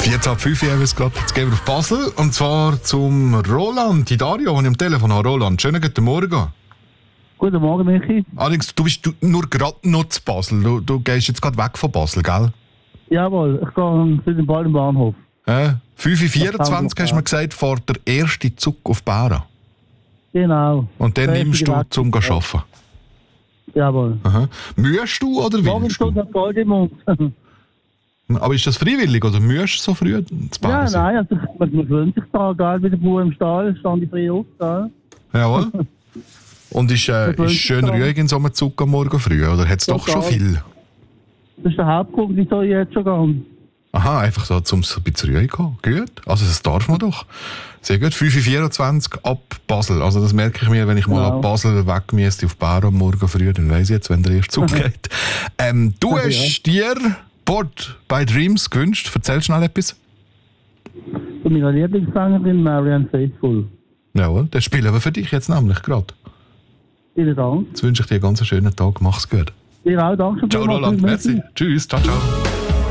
4:05 haben wir es gerade. Jetzt gehen wir auf Basel. Und zwar zum Roland, die Dario, den ich am Telefon habe. Roland, schönen guten Morgen. Guten Morgen, Michi. Allerdings, du bist nur gerade noch zu Basel. Du gehst jetzt gerade weg von Basel, gell? Jawohl, ich gehe bald im Bahnhof. 5:24 hast du mir gesagt, fährt der erste Zug auf Bären. Genau. Und den nimmst du zum Arbeiten. Jawohl. Aha. Mühst du oder willst du? Morgen Gold im Mund. Aber ist das freiwillig oder mühst du so früh zu Bären Ja, sein? nein, also man gewöhnt sich da, gell, wie der Bauer im Stall, stand ich früh auf, gell. Jawohl. Und ist schön ruhig in so einem Zug am Morgen früh, oder hat es doch schon viel? Das ist der Hauptgrund, wieso ich jetzt schon gehe. Aha, einfach so, um ein bisschen ruhig zu gehen. Gut. Also das darf man doch. Sehr gut. 5:24 ab Basel. Also das merke ich mir, wenn ich mal ab Basel weg müsste auf Bären am Morgen früh, dann weiss ich jetzt, wenn der erste Zug geht. Du hast dir Bored by Dreams gewünscht. Erzähl schnell etwas. Von meiner Lieblingssängerin Marianne Faithfull. Jawohl, das spielen wir für dich jetzt nämlich gerade. Vielen Dank. Jetzt wünsche ich dir einen ganz schönen Tag. Mach's gut. Dir auch, danke. Ciao Roland, merci. Tschüss, ciao, ciao.